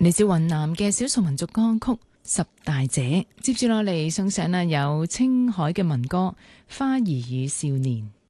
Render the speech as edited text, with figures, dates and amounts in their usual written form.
嚟自雲南嘅少數民族歌曲《十大姐》，接住落嚟送上有青海嘅民歌《花兒與少年》。